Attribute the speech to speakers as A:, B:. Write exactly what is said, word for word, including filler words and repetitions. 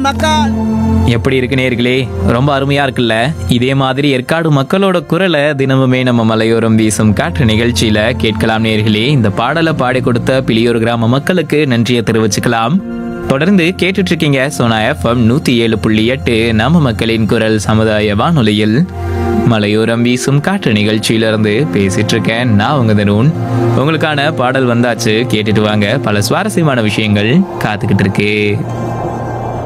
A: மக்கள்.
B: எப்படி இருக்கு நேர்களே, ரொம்ப அருமையா இருக்குல்ல. இதே மாதிரி ஏற்காடு மக்களோட குரலை தினமுமே நம்ம மலையோரம் வீசும் காற்று நிகழ்ச்சியில கேட்கலாம் நேர்களே. இந்த பாடலை பாடி கொடுத்த பிளியூர் கிராம மக்களுக்கு நன்றியை தெரிவிச்சுக்கலாம். தொடர்ந்து கேட்டுட்டு இருக்கீங்க சோனா எஃப்எம் நூத்தி ஏழு புள்ளி எட்டு நம்ம மக்களின் குரல் சமுதாய வானொலியில் மலையோரம் வீசும் காற்று நிகழ்ச்சியிலிருந்து பேசிட்டு இருக்கேன் நான் உங்க தருண். உங்களுக்கான பாடல் வந்தாச்சு, கேட்டுட்டு வாங்க. பல சுவாரஸ்யமான விஷயங்கள் காத்துக்கிட்டு இருக்கு.